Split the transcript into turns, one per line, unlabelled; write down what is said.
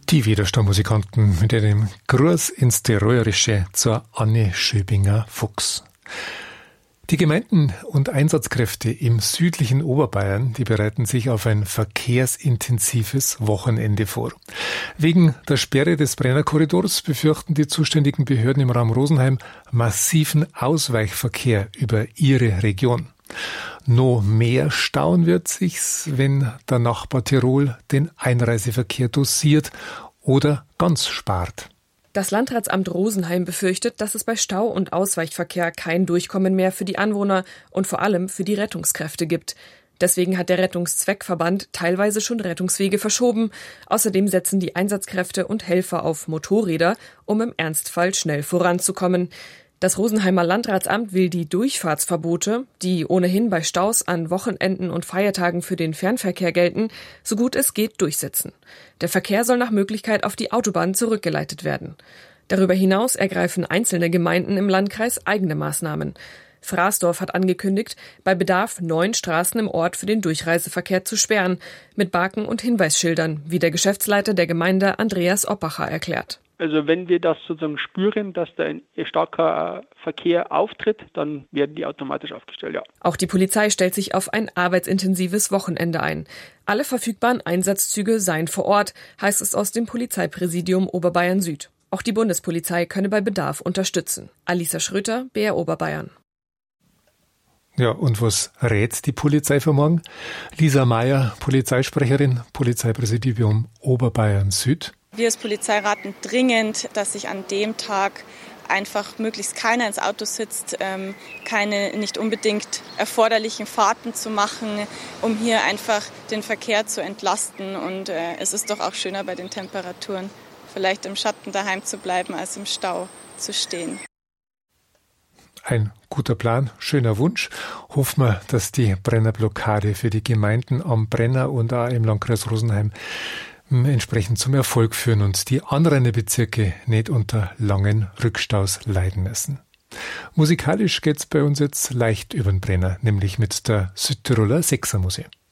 Die Widerstandmusikanten mit einem Gruß ins Tirolerische zur Anne Schöbinger-Fuchs. Die Gemeinden und Einsatzkräfte im südlichen Oberbayern, die bereiten sich auf ein verkehrsintensives Wochenende vor. Wegen der Sperre des Brennerkorridors befürchten die zuständigen Behörden im Raum Rosenheim massiven Ausweichverkehr über ihre Region. Noch mehr stauen wird sich's, wenn der Nachbar Tirol den Einreiseverkehr dosiert oder ganz spart.
Das Landratsamt Rosenheim befürchtet, dass es bei Stau- und Ausweichverkehr kein Durchkommen mehr für die Anwohner und vor allem für die Rettungskräfte gibt. Deswegen hat der Rettungszweckverband teilweise schon Rettungswege verschoben. Außerdem setzen die Einsatzkräfte und Helfer auf Motorräder, um im Ernstfall schnell voranzukommen. Das Rosenheimer Landratsamt will die Durchfahrtsverbote, die ohnehin bei Staus an Wochenenden und Feiertagen für den Fernverkehr gelten, so gut es geht durchsetzen. Der Verkehr soll nach Möglichkeit auf die Autobahn zurückgeleitet werden. Darüber hinaus ergreifen einzelne Gemeinden im Landkreis eigene Maßnahmen. Fraßdorf hat angekündigt, bei Bedarf 9 Straßen im Ort für den Durchreiseverkehr zu sperren, mit Baken und Hinweisschildern, wie der Geschäftsleiter der Gemeinde Andreas Oppacher erklärt.
Also wenn wir das sozusagen spüren, dass da ein starker Verkehr auftritt, dann werden die automatisch aufgestellt, ja.
Auch die Polizei stellt sich auf ein arbeitsintensives Wochenende ein. Alle verfügbaren Einsatzzüge seien vor Ort, heißt es aus dem Polizeipräsidium Oberbayern Süd. Auch die Bundespolizei könne bei Bedarf unterstützen. Alisa Schröter, BR Oberbayern.
Ja, und was rät die Polizei für morgen? Lisa Mayer, Polizeisprecherin, Polizeipräsidium Oberbayern Süd.
Wir als Polizei raten dringend, dass sich an dem Tag einfach möglichst keiner ins Auto sitzt, keine nicht unbedingt erforderlichen Fahrten zu machen, um hier einfach den Verkehr zu entlasten. Und es ist doch auch schöner bei den Temperaturen, vielleicht im Schatten daheim zu bleiben, als im Stau zu stehen.
Ein guter Plan, schöner Wunsch. Hoffen wir, dass die Brennerblockade für die Gemeinden am Brenner und auch im Landkreis Rosenheim entsprechend zum Erfolg führen und die anderen Bezirke nicht unter langen Rückstaus leiden müssen. Musikalisch geht's bei uns jetzt leicht über den Brenner, nämlich mit der Südtiroler Sechsermusik.